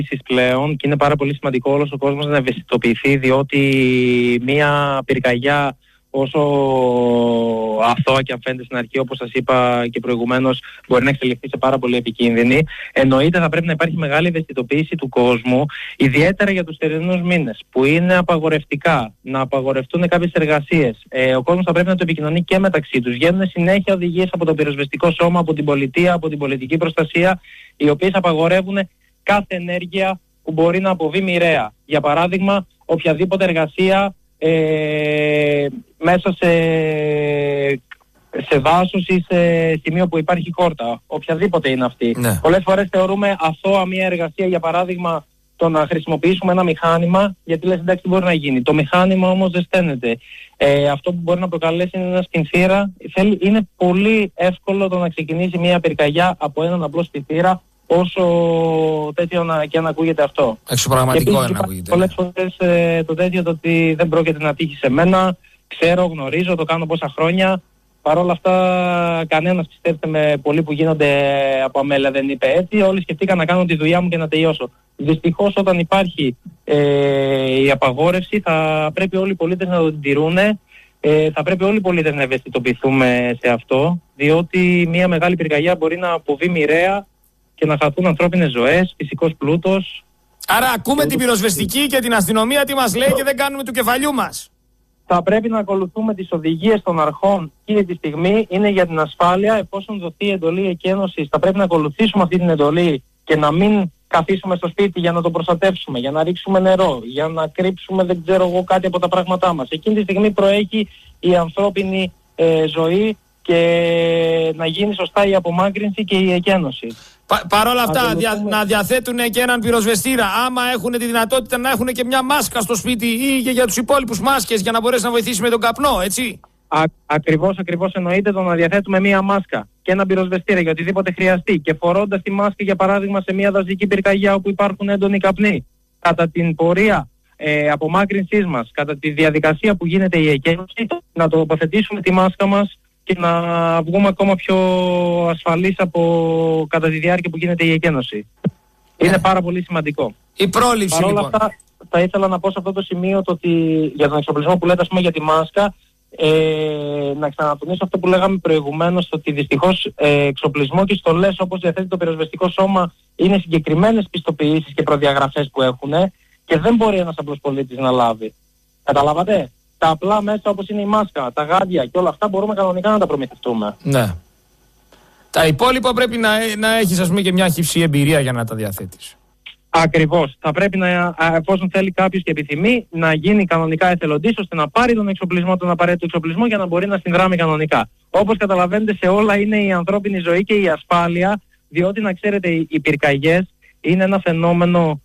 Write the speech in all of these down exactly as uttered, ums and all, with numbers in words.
πλέον και είναι πάρα πολύ σημαντικό όλος ο κόσμος να ευαισθητοποιηθεί, διότι μια πυρκαγιά, όσο αθώα και αν φαίνεται στην αρχή, όπως σας είπα και προηγουμένως, μπορεί να εξελιχθεί σε πάρα πολύ επικίνδυνη. Εννοείται θα πρέπει να υπάρχει μεγάλη ευαισθητοποίηση του κόσμου, ιδιαίτερα για τους θερινούς μήνες, που είναι απαγορευτικά να απαγορευτούν κάποιες εργασίες. Ε, ο κόσμος θα πρέπει να το επικοινωνεί και μεταξύ τους. Βγαίνουν συνέχεια οδηγίες από το πυροσβεστικό σώμα, από την πολιτεία, από την πολιτική προστασία, οι οποίες απαγορεύουν κάθε ενέργεια που μπορεί να αποβεί μοιραία. Για παράδειγμα, οποιαδήποτε εργασία ε, μέσα σε, σε δάσος ή σε σημείο που υπάρχει χόρτα, οποιαδήποτε είναι αυτή. Ναι. Πολλές φορές θεωρούμε αθώα μια εργασία, για παράδειγμα το να χρησιμοποιήσουμε ένα μηχάνημα, γιατί λες εντάξει τι μπορεί να γίνει. Το μηχάνημα όμως δεν στένεται. Ε, αυτό που μπορεί να προκαλέσει είναι ένα σπινθήρα. Θέλει, είναι πολύ εύκολο το να ξεκινήσει μια πυρκαγιά από έναν απλό σπινθήρα, όσο τέτοιο να, και αν ακούγεται αυτό. Εξωπραγματικό να ακούγεται. Πολλές φορές ε, το τέτοιο το ότι δεν πρόκειται να τύχει σε μένα, ξέρω, γνωρίζω, το κάνω πόσα χρόνια. Παρ' όλα αυτά κανένας, πιστεύετε με πολλοί που γίνονται από αμέλεια, δεν είπε έτσι. Όλοι σκεφτήκαν να κάνω τη δουλειά μου και να τελειώσω. Δυστυχώς όταν υπάρχει ε, η απαγόρευση θα πρέπει όλοι οι πολίτες να το τηρούν. Ε, θα πρέπει όλοι οι πολίτες να ευαισθητοποιηθούμε σε αυτό, διότι μια μεγάλη πυρκαγιά μπορεί να αποβεί μοιραία και να χαθούν ανθρώπινες ζωές, φυσικός πλούτος. Άρα ακούμε την πυροσβεστική και την αστυνομία τι μας λέει και δεν κάνουμε του κεφαλιού μας. Θα πρέπει να ακολουθούμε τις οδηγίες των αρχών εκείνη τη στιγμή, είναι για την ασφάλεια. Εφόσον δοθεί εντολή εκένωσης, θα πρέπει να ακολουθήσουμε αυτή την εντολή και να μην καθίσουμε στο σπίτι για να το προστατεύσουμε, για να ρίξουμε νερό, για να κρύψουμε δεν ξέρω εγώ κάτι από τα πράγματά μας. Εκείνη τη στιγμή προέχει η ανθρώπινη ε, ζωή και να γίνει σωστά η απομάκρυνση και η εκένωση. Πα, Παρ' όλα αυτά δια, να διαθέτουν και έναν πυροσβεστήρα, άμα έχουν τη δυνατότητα να έχουν και μια μάσκα στο σπίτι ή και για τους υπόλοιπους μάσκες για να μπορέσει να βοηθήσει με τον καπνό, έτσι. Α, ακριβώς, ακριβώς εννοείται το να διαθέτουμε μια μάσκα και ένα πυροσβεστήρα για οτιδήποτε χρειαστεί και φορώντας τη μάσκα για παράδειγμα σε μια δασική πυρκαγιά όπου υπάρχουν έντονοι καπνοί, κατά την πορεία ε, απομάκρυνσής μας, κατά τη διαδικασία που γίνεται η εκένωση, να τοποθετήσουμε τη μάσκα μας και να βγούμε ακόμα πιο ασφαλείς από κατά τη διάρκεια που γίνεται η εκένωση. Είναι πάρα πολύ σημαντικό. Η πρόληψη. Παρ' όλα λοιπόν. αυτά θα ήθελα να πω σε αυτό το σημείο το ότι για τον εξοπλισμό που λέτε, ας πούμε, για τη μάσκα, ε, να ξανατονίσω αυτό που λέγαμε προηγουμένως, ότι δυστυχώς ε, εξοπλισμό και στολές όπως διαθέτει το πυροσβεστικό σώμα είναι συγκεκριμένες πιστοποιήσεις και προδιαγραφές που έχουν και δεν μπορεί ένας απλός πολίτης να λάβει. Καταλάβατε? Τα απλά μέσα όπως είναι η μάσκα, τα γάντια και όλα αυτά μπορούμε κανονικά να τα προμηθευτούμε. Ναι. Τα υπόλοιπα πρέπει να, να έχεις ας πούμε και μια χυψή εμπειρία για να τα διαθέτεις. Ακριβώς. Θα πρέπει να, εφόσον θέλει κάποιος και επιθυμεί, να γίνει κανονικά εθελοντής ώστε να πάρει τον εξοπλισμό, τον απαραίτητο εξοπλισμό για να μπορεί να συνδράμει κανονικά. Όπως καταλαβαίνετε, σε όλα είναι η ανθρώπινη ζωή και η ασφάλεια, διότι να ξέρετε οι πυρκαγιές είναι ένα φαινόμενο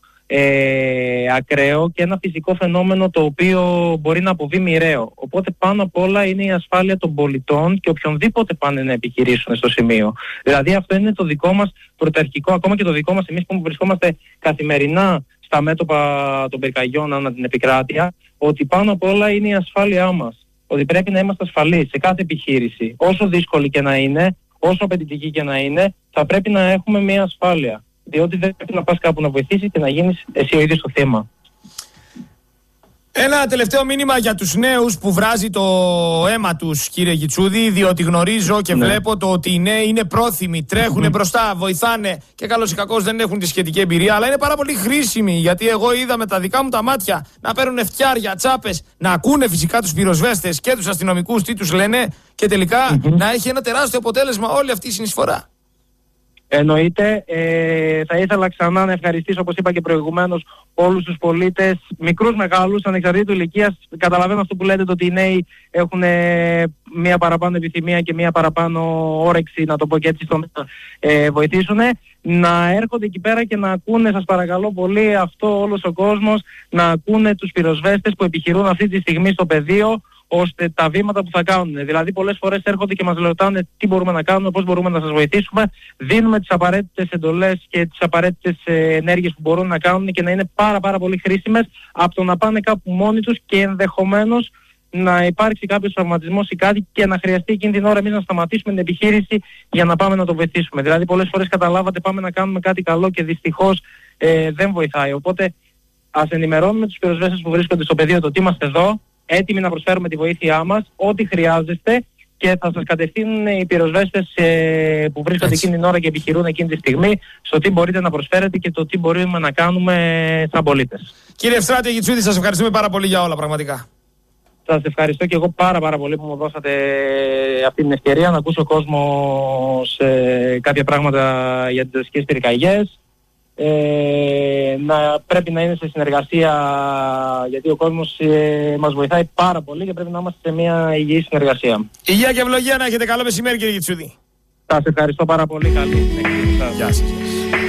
ε, ακραίο και ένα φυσικό φαινόμενο το οποίο μπορεί να αποβεί μοιραίο. Οπότε πάνω απ' όλα είναι η ασφάλεια των πολιτών και οποιονδήποτε πάνε να επιχειρήσουν στο σημείο. Δηλαδή αυτό είναι το δικό μας πρωταρχικό, ακόμα και το δικό μας εμείς που βρισκόμαστε καθημερινά στα μέτωπα των πυρκαγιών ανά την επικράτεια, ότι πάνω απ' όλα είναι η ασφάλειά μας. Ότι πρέπει να είμαστε ασφαλείς σε κάθε επιχείρηση. Όσο δύσκολη και να είναι, όσο απαιτητική και να είναι, θα πρέπει να έχουμε μια ασφάλεια. Διότι δεν πρέπει να πας κάπου να βοηθήσεις και να γίνεις εσύ ο ίδιος το θύμα. Ένα τελευταίο μήνυμα για τους νέους που βράζει το αίμα τους, κύριε Γιτσούδη, διότι γνωρίζω και ναι. βλέπω το ότι οι νέοι είναι πρόθυμοι, τρέχουν mm-hmm. μπροστά, βοηθάνε και καλώς ή κακώς δεν έχουν τη σχετική εμπειρία, αλλά είναι πάρα πολύ χρήσιμοι, γιατί εγώ είδα με τα δικά μου τα μάτια να παίρνουν φτιάρια, τσάπες, να ακούνε φυσικά τους πυροσβέστες και τους αστυνομικούς τι τους λένε και τελικά mm-hmm. να έχει ένα τεράστιο αποτέλεσμα όλη αυτή η συνεισφορά. Εννοείται, ε, θα ήθελα ξανά να ευχαριστήσω, όπως είπα και προηγουμένως, όλους τους πολίτες, μικρούς, μεγάλους, ανεξαρτήτου ηλικίας. Καταλαβαίνω αυτό που λέτε, το ότι οι νέοι έχουν ε, μία παραπάνω επιθυμία και μία παραπάνω όρεξη, να το πω και έτσι, στο να ε, βοηθήσουν. Να έρχονται εκεί πέρα και να ακούνε, σας παρακαλώ πολύ, αυτό όλος ο κόσμος, να ακούνε τους πυροσβέστες που επιχειρούν αυτή τη στιγμή στο πεδίο, ώστε τα βήματα που θα κάνουν. Δηλαδή πολλές φορές έρχονται και μας ρωτάνε τι μπορούμε να κάνουμε, πώς μπορούμε να σας βοηθήσουμε. Δίνουμε τις απαραίτητες εντολές και τις απαραίτητες ε, ενέργειες που μπορούν να κάνουν και να είναι πάρα πάρα πολύ χρήσιμες από το να πάνε κάπου μόνοι τους και ενδεχομένως να υπάρξει κάποιος τραυματισμός ή κάτι και να χρειαστεί εκείνη την ώρα εμείς να σταματήσουμε την επιχείρηση για να πάμε να το βοηθήσουμε. Δηλαδή πολλές φορές καταλάβατε πάμε να κάνουμε κάτι καλό και δυστυχώς ε, δεν βοηθάει. Οπότε ας ενημερώνουμε τους πυροσβέστες που βρίσκονται στο πεδίο το ότι είμαστε εδώ, έτοιμοι να προσφέρουμε τη βοήθειά μας, ό,τι χρειάζεστε, και θα σας κατευθύνουν οι πυροσβέστες ε, που βρίσκονται Έτσι. εκείνη την ώρα και επιχειρούν εκείνη τη στιγμή στο τι μπορείτε να προσφέρετε και το τι μπορούμε να κάνουμε σαν πολίτες. Κύριε Ευστράτη Αιγιτσούδη, σας ευχαριστούμε πάρα πολύ για όλα, πραγματικά. Σας ευχαριστώ και εγώ πάρα πάρα πολύ που μου δώσατε αυτή την ευκαιρία να ακούσει ο κόσμος ε, κάποια πράγματα για τις δασικές πυρκαγιές. Ε, να πρέπει να είναι σε συνεργασία, γιατί ο κόσμος ε, μας βοηθάει πάρα πολύ και πρέπει να είμαστε σε μια υγιή συνεργασία. Υγεία και ευλογία να έχετε. Καλό μεσημέρι, κύριε Αιγιτσούδη. Σας ευχαριστώ πάρα πολύ. Καλή συνέχεια. Γεια σας.